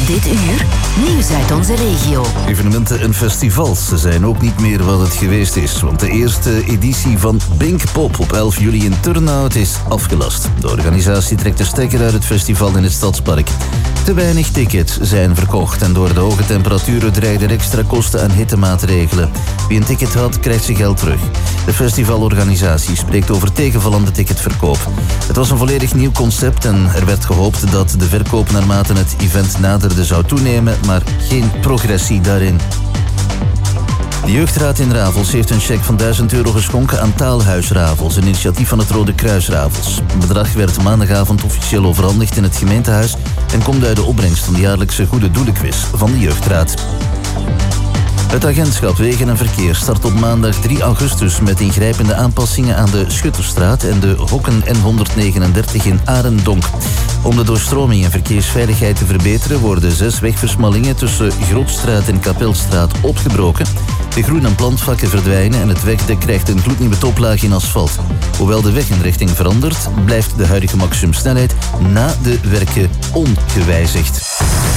Dit uur, nieuws uit onze regio. Evenementen en festivals zijn ook niet meer wat het geweest is. Want de eerste editie van Pinkpop op 11 juli in Turnhout is afgelast. De organisatie trekt de stekker uit het festival in het Stadspark. Te weinig tickets zijn verkocht en door de hoge temperaturen dreigden extra kosten aan hittemaatregelen. Wie een ticket had, krijgt zijn geld terug. De festivalorganisatie spreekt over tegenvallende ticketverkoop. Het was een volledig nieuw concept en er werd gehoopt dat de verkoop naarmate het event naderde zou toenemen, maar geen progressie daarin. De jeugdraad in Ravels heeft een cheque van €1000 geschonken aan Taalhuis Ravels, een initiatief van het Rode Kruis Ravels. Het bedrag werd maandagavond officieel overhandigd in het gemeentehuis en komt uit de opbrengst van de jaarlijkse Goede Doelenquiz van de jeugdraad. Het agentschap Wegen en Verkeer start op maandag 3 augustus met ingrijpende aanpassingen aan de Schutterstraat en de Hokken N139 in Arendonk. Om de doorstroming en verkeersveiligheid te verbeteren worden 6 wegversmallingen tussen Grootstraat en Kapelstraat opgebroken. De groen- en plantvakken verdwijnen en het wegdek krijgt een gloednieuwe toplaag in asfalt. Hoewel de weginrichting verandert, blijft de huidige maximumsnelheid na de werken ongewijzigd.